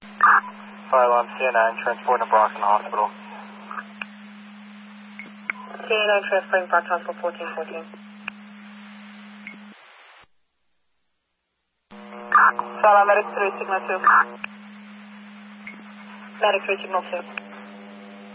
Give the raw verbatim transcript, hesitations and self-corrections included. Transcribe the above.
Fire alarm C A nine, transporting to Brockton Hospital. C A nine transporting Brockton Hospital fourteen fourteen. Fire alarm medic three, signal two. Medic three, signal two.